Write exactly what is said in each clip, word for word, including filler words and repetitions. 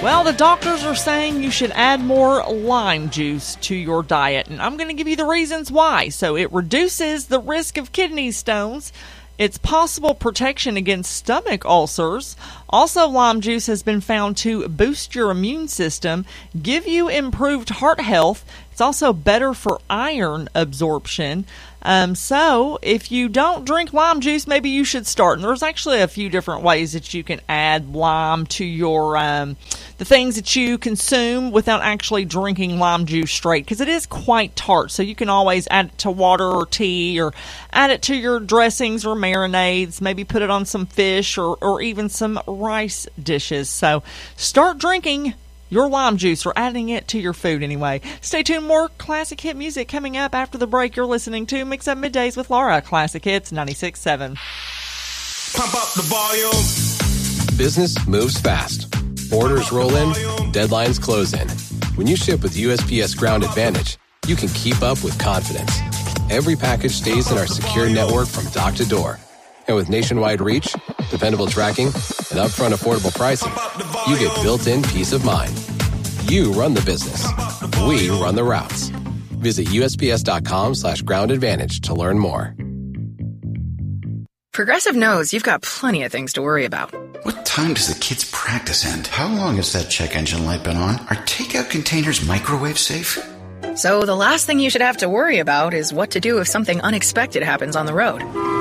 Well, the doctors are saying you should add more lime juice to your diet, and I'm going to give you the reasons why. So it reduces the risk of kidney stones. It's possible protection against stomach ulcers. Also, lime juice has been found to boost your immune system, give you improved heart health. It's also better for iron absorption. Um, so, if you don't drink lime juice, maybe you should start. And there's actually a few different ways that you can add lime to your um, the things that you consume without actually drinking lime juice straight, because it is quite tart. So you can always add it to water or tea, or add it to your dressings or marinades. Maybe put it on some fish or, or even some rice dishes. So start drinking your lime juice, or adding it to your food anyway. Stay tuned. More classic hit music coming up after the break. You're listening to Mix Up Middays with Laura, Classic Hits ninety-six point seven. Pump up the volume. Business moves fast. Orders roll in, deadlines close in. When you ship with U S P S Ground Advantage, you can keep up with confidence. Every package stays in our secure network from dock to door. And with nationwide reach, dependable tracking, and upfront affordable pricing, you get built-in peace of mind. You run the business. We run the routes. Visit usps.com slash ground advantage to learn more. Progressive knows you've got plenty of things to worry about. What time does the kids' practice end? How long has that check engine light been on? Are takeout containers microwave safe? So the last thing you should have to worry about is what to do if something unexpected happens on the road.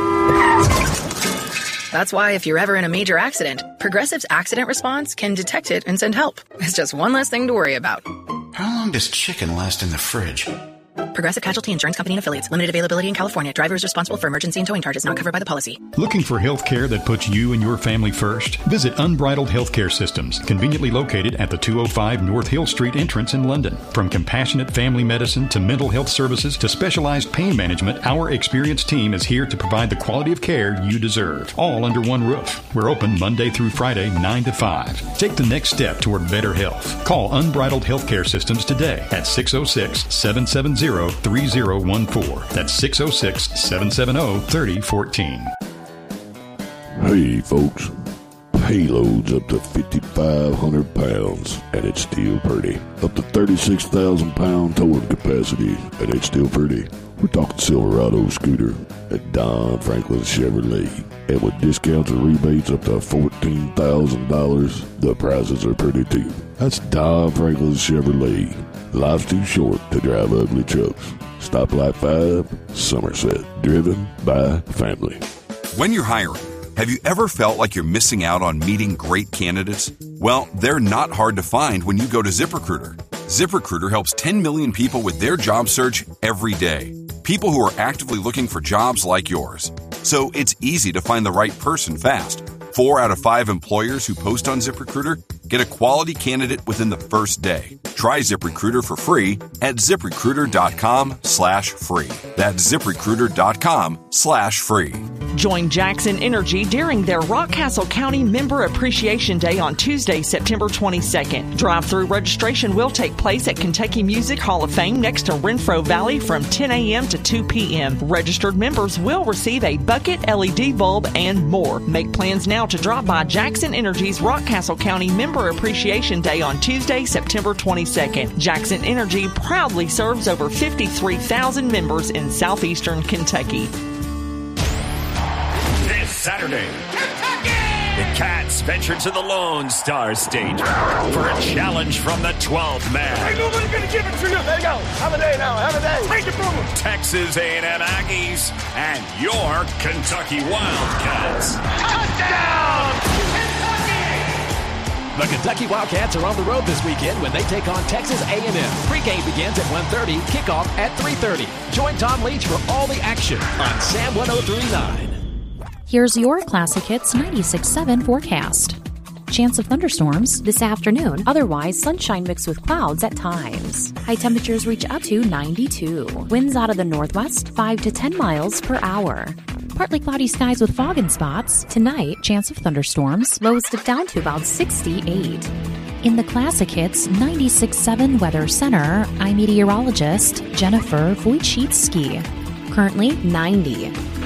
That's why if you're ever in a major accident, Progressive's accident response can detect it and send help. It's just one less thing to worry about. How long does chicken last in the fridge? Progressive Casualty Insurance Company and Affiliates. Limited availability in California. Driver is responsible for emergency and towing charges not covered by the policy. Looking for health care that puts you and your family first? Visit Unbridled Healthcare Systems, conveniently located at the two oh five North Hill Street entrance in London. From compassionate family medicine to mental health services to specialized pain management, our experienced team is here to provide the quality of care you deserve, all under one roof. We're open Monday through Friday, nine to five. Take the next step toward better health. Call Unbridled Healthcare Systems today at six oh six, seven seven zero, three oh one four. That's six oh six, seven seven zero, three oh one four. Hey, folks. Payload's up to fifty-five hundred pounds, and it's still pretty. Up to thirty-six thousand pound towing capacity, and it's still pretty. We're talking Silverado scooter at Don Franklin Chevrolet. And with discounts and rebates up to fourteen thousand dollars, the prices are pretty too. That's Don Franklin Chevrolet. Life's too short to drive ugly trucks. Stoplight five, Somerset. Driven by family. When you're hiring, have you ever felt like you're missing out on meeting great candidates? Well, they're not hard to find when you go to ZipRecruiter. ZipRecruiter helps ten million people with their job search every day. People who are actively looking for jobs like yours. So it's easy to find the right person fast. Four out of five employers who post on ZipRecruiter get a quality candidate within the first day. Try ZipRecruiter for free at ZipRecruiter.com slash free. That's ZipRecruiter.com slash free. Join Jackson Energy during their Rockcastle County Member Appreciation Day on Tuesday, September twenty-second. Drive-through registration will take place at Kentucky Music Hall of Fame next to Renfro Valley from ten a.m. to two p.m. Registered members will receive a bucket, L E D bulb, and more. Make plans now to drop by Jackson Energy's Rockcastle County Member Appreciation Day on Tuesday, September twenty-second. Jackson Energy proudly serves over fifty-three thousand members in southeastern Kentucky. This Saturday, Kentucky! The Cats venture to the Lone Star State for a challenge from the twelfth man. Ain't nobody gonna give it to you. There you go. Have a day now. Have a day. Take it from them. Texas A and M Aggies and your Kentucky Wildcats. Touchdown! The Kentucky Wildcats are on the road this weekend when they take on Texas A and M. Pre-game begins at one thirty, kickoff at three thirty. Join Tom Leach for all the action on Sam one oh three point nine. Here's your Classic Hits ninety-six point seven forecast. Chance of thunderstorms this afternoon. Otherwise, sunshine mixed with clouds at times. High temperatures reach up to ninety-two. Winds out of the northwest, five to ten miles per hour. Partly cloudy skies with fog in spots. Tonight, chance of thunderstorms. Lows dip down to about sixty-eight. In the Classic Hits ninety-six point seven Weather Center, I'm meteorologist Jennifer Wojcicki. Currently ninety.